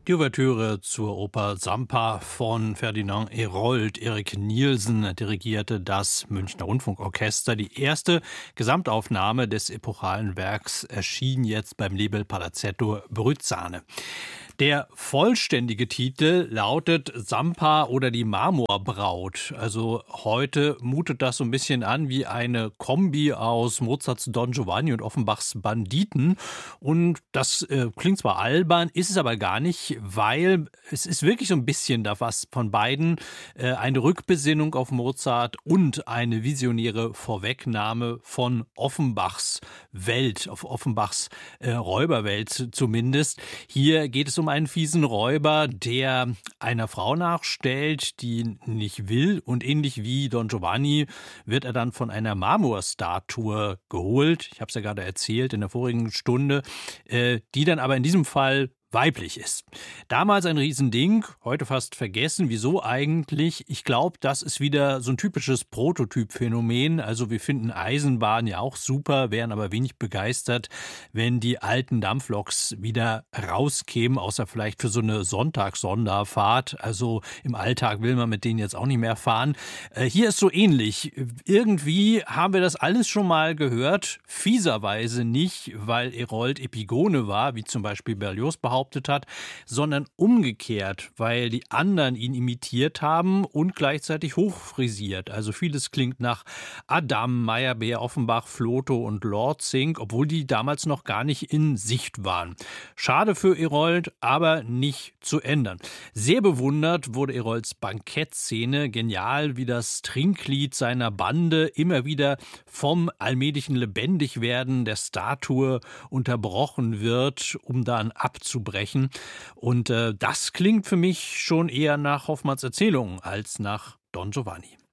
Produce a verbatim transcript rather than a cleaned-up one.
Die Ouvertüre zur Oper Sampa von Ferdinand Hérold. Erik Nielsen dirigierte das Münchner Rundfunkorchester. Die erste Gesamtaufnahme des epochalen Werks erschien jetzt beim Label Palazzetto Brüzzane. Der vollständige Titel lautet Sampa oder die Marmorbraut. Also heute mutet das so ein bisschen an wie eine Kombi aus Mozarts Don Giovanni und Offenbachs Banditen. Und das äh, klingt zwar albern, ist es aber gar nicht, weil es ist wirklich so ein bisschen da was von beiden. Äh, eine Rückbesinnung auf Mozart und eine visionäre Vorwegnahme von Offenbachs Welt, auf Offenbachs äh, Räuberwelt zumindest. Hier geht es um einen fiesen Räuber, der einer Frau nachstellt, die nicht will, und ähnlich wie Don Giovanni wird er dann von einer Marmorstatue geholt. Ich habe es ja gerade erzählt in der vorigen Stunde, äh, die dann aber in diesem Fall weiblich ist. Damals ein Riesending, heute fast vergessen. Wieso eigentlich? Ich glaube, das ist wieder so ein typisches Prototypphänomen. Also wir finden Eisenbahn ja auch super, wären aber wenig begeistert, wenn die alten Dampfloks wieder rauskämen, außer vielleicht für so eine Sonntagssonderfahrt. Also im Alltag will man mit denen jetzt auch nicht mehr fahren. Äh, hier ist so ähnlich. Irgendwie haben wir das alles schon mal gehört, fieserweise nicht, weil Hérold Epigone war, wie zum Beispiel Berlioz behauptet hat, sondern umgekehrt, weil die anderen ihn imitiert haben und gleichzeitig hochfrisiert. Also vieles klingt nach Adam, Meyerbeer, Offenbach, Flotow und Lortzing, obwohl die damals noch gar nicht in Sicht waren. Schade für Hérold, aber nicht zu ändern. Sehr bewundert wurde Hérolds Bankettszene, genial, wie das Trinklied seiner Bande immer wieder vom allmählichen Lebendigwerden der Statue unterbrochen wird, um dann abzubrechen. Und äh, das klingt für mich schon eher nach Hoffmanns Erzählung als nach Don Giovanni.